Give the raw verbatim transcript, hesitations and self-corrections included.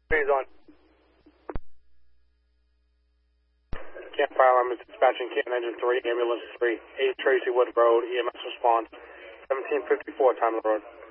Please on. Camp Fire Alarm is dispatching Canton Engine three, Ambulance three, eight Tracy Wood Road, E M S response, seventeen fifty-four, time of the road.